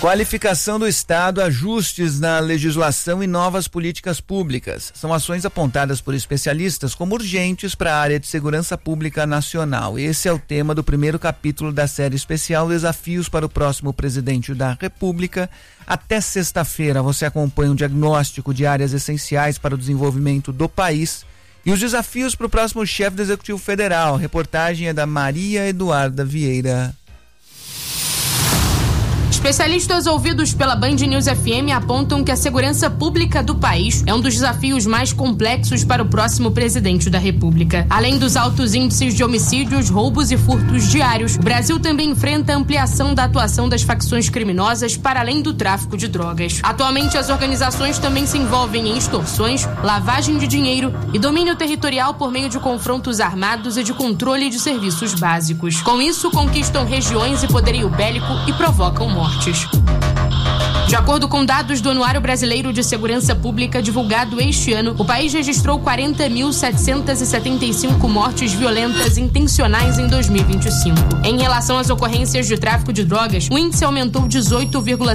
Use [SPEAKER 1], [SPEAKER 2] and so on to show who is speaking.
[SPEAKER 1] Qualificação do Estado, ajustes na legislação e novas políticas públicas. São ações apontadas por especialistas como urgentes para a área de segurança pública nacional. Esse é o tema do primeiro capítulo da série especial Desafios para o próximo presidente da República. Até sexta-feira você acompanha um diagnóstico de áreas essenciais para o desenvolvimento do país e os desafios para o próximo chefe do Executivo Federal. A reportagem é da Maria Eduarda Vieira.
[SPEAKER 2] Especialistas ouvidos pela Band News FM apontam que a segurança pública do país é um dos desafios mais complexos para o próximo presidente da República. Além dos altos índices de homicídios, roubos e furtos diários, o Brasil também enfrenta a ampliação da atuação das facções criminosas para além do tráfico de drogas. Atualmente, as organizações também se envolvem em extorsões, lavagem de dinheiro e domínio territorial por meio de confrontos armados e de controle de serviços básicos. Com isso, conquistam regiões e poderio bélico e provocam mortes. De acordo com dados do Anuário Brasileiro de Segurança Pública divulgado este ano, o país registrou 40.775 mortes violentas intencionais em 2025. Em relação às ocorrências de tráfico de drogas, o índice aumentou 18,5%.